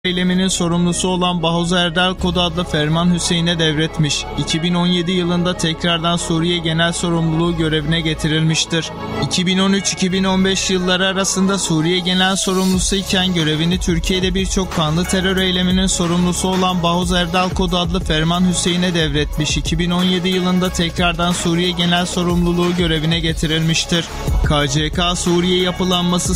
eyleminin sorumlusu olan Bahuz Erdal Kod adlı Ferman Hüseyin'e devretmiş. 2017 yılında tekrardan Suriye Genel Sorumluluğu görevine getirilmiştir. 2013-2015 yılları arasında Suriye Genel Sorumlusu iken görevini Türkiye'de birçok kanlı terör eyleminin sorumlusu olan Bahuz Erdal Kod adlı Ferman Hüseyin'e devretmiş. 2017 yılında tekrardan Suriye Genel Sorumluluğu görevine getirilmiştir. KCK Suriye yapılanması